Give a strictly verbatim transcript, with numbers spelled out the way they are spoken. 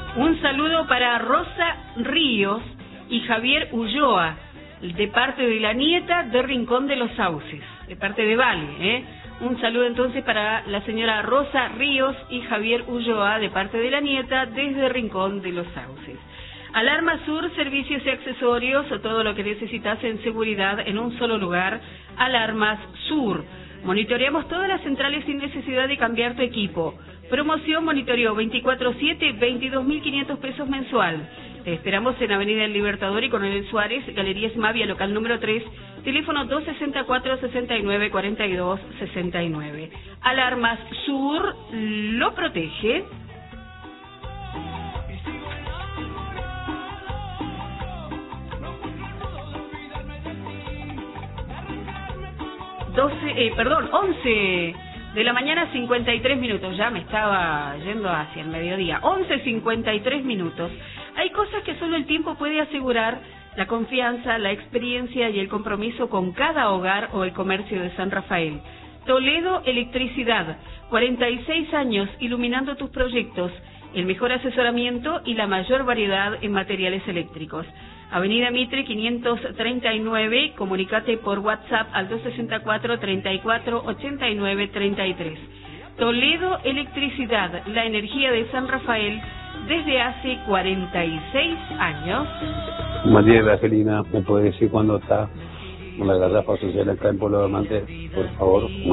Un saludo para Rosa Ríos y Javier Ulloa, de parte de la nieta de Rincón de los Sauces, de parte de Vale, ¿eh? Un saludo entonces para la señora Rosa Ríos y Javier Ulloa, de parte de la nieta, desde Rincón de los Sauces. Alarma Sur, servicios y accesorios, o todo lo que necesitas en seguridad en un solo lugar. Alarmas Sur. Monitoreamos todas las centrales sin necesidad de cambiar tu equipo. Promoción monitoreo veinticuatro siete, veintidós mil quinientos pesos mensual. Te esperamos en Avenida El Libertador y Coronel Suárez, Galerías Mavia, local número tres, teléfono dos sesenta y cuatro, sesenta y nueve, cuarenta y dos, sesenta y nueve. Alarmas Sur lo protege. doce, eh, perdón, once de la mañana, cincuenta y tres minutos. Ya me estaba yendo hacia el mediodía. once, cincuenta y tres minutos. Hay cosas que solo el tiempo puede asegurar: la confianza, la experiencia y el compromiso con cada hogar o el comercio de San Rafael. Toledo Electricidad, cuarenta y seis años iluminando tus proyectos, el mejor asesoramiento y la mayor variedad en materiales eléctricos. Avenida Mitre quinientos treinta y nueve, comunicate por WhatsApp al dos sesenta y cuatro, treinta y cuatro, ochenta y nueve, treinta y tres. Toledo Electricidad, la energía de San Rafael desde hace cuarenta y seis años. María Evangelina, ¿me puede decir cuándo está la garrafa social acá en Pueblo de Mante, por favor?